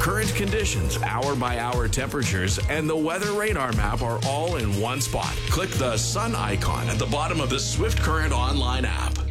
Current conditions, hour-by-hour temperatures, and the weather radar map are all in one spot. Click the sun icon at the bottom of the Swift Current online app.